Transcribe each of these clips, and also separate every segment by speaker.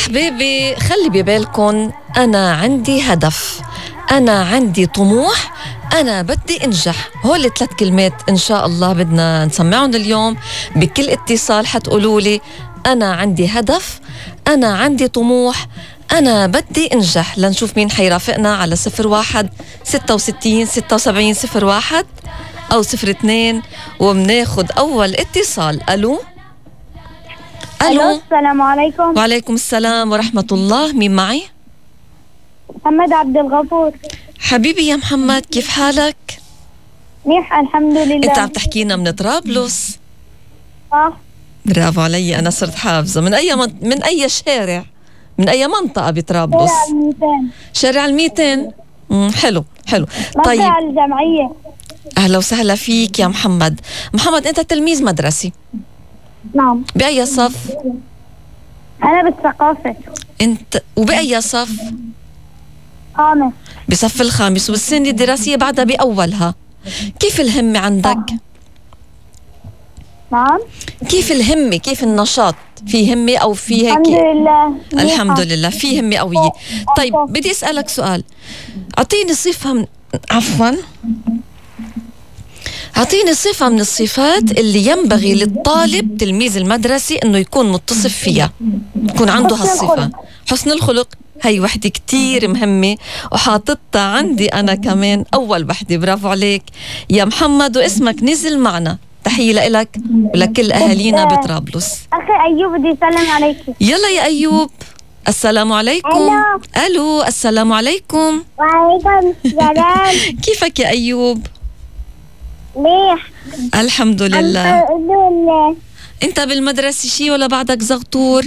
Speaker 1: أحبابي خلي ببالكن، أنا عندي هدف، أنا عندي طموح، أنا بدي أنجح. هول 3 كلمات إن شاء الله بدنا نسمعهم اليوم. بكل اتصال حتقولوا لي أنا عندي هدف، أنا عندي طموح، أنا بدي أنجح. لنشوف مين حيرافقنا على 01 66 76 01 أو 02. ومناخد أول اتصال. ألو.
Speaker 2: السلام عليكم.
Speaker 1: وعليكم السلام ورحمة الله. مين معي؟
Speaker 2: محمد عبد الغفور.
Speaker 1: حبيبي يا محمد، كيف حالك؟
Speaker 2: منيح الحمد لله.
Speaker 1: انت عم تحكينا من طرابلس؟
Speaker 2: صح.
Speaker 1: برافو علي، انا صرت حافظة. من اي شارع؟ من اي منطقة بطرابلس؟ شارع الميتين. حلو حلو. طيب
Speaker 2: منطقة الجمعية.
Speaker 1: اهلا وسهلا فيك يا محمد. محمد، انت تلميذ مدرسي؟
Speaker 2: نعم.
Speaker 1: بأي صف؟
Speaker 2: أنا بالثقافة.
Speaker 1: انت وبأي صف؟
Speaker 2: خامس.
Speaker 1: بصف الخامس، والسنة الدراسية بعدها بأولها. كيف الهمة عندك؟
Speaker 2: نعم.
Speaker 1: كيف الهمة؟ كيف النشاط؟ في همة أو في هيك؟
Speaker 2: الحمد لله.
Speaker 1: الحمد لله في همة قوية. طيب بدي أسألك سؤال. أعطيني صفة أعطيني صفة من الصفات اللي ينبغي للطالب تلميذ المدرسي إنه يكون متصف فيها، يكون عنده هالصفة. حسن الخلق، هي وحدة كتير مهمة وحاططها عندي أنا كمان أول وحدة. برافو عليك يا محمد، واسمك نزل معنا. تحية لك ولكل أهالينا بطرابلس.
Speaker 2: أخي أيوب بدي يسلم عليك.
Speaker 1: يلا يا أيوب. السلام عليكم. ألو. السلام عليكم.
Speaker 2: وعليكم السلام.
Speaker 1: كيفك يا أيوب؟
Speaker 2: منيح
Speaker 1: الحمد لله.
Speaker 2: الحمد لله.
Speaker 1: أنت بالمدرسة شي ولا بعدك زغطور؟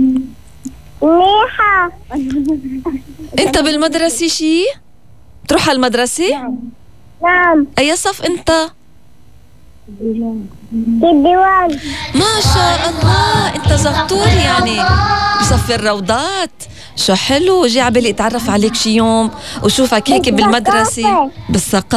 Speaker 2: منيحة.
Speaker 1: أنت بالمدرسة شي؟ تروح على المدرسة؟
Speaker 2: نعم.
Speaker 1: أي صف أنت؟
Speaker 2: في الديوان.
Speaker 1: ما شاء الله، أنت زغطور يعني بصف الروضات. شو حلو. جي عبالي أتعرف عليك شي يوم وشوفك هيك بالمدرسة بالثقافة.